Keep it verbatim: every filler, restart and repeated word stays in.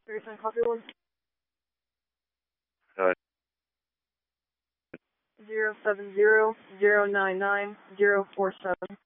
thirty-seven Coffee One. Uh, Zero seven zero zero nine nine zero four seven.